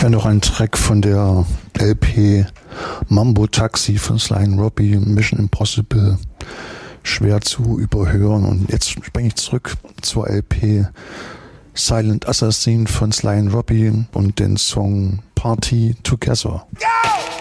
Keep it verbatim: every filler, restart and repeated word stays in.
Ja, noch ein Track von der L P Mambo Taxi von Sly and Robbie, Mission Impossible, schwer zu überhören. Und jetzt springe ich zurück zur L P Silent Assassin von Sly and Robbie und den Song Party Together. Go!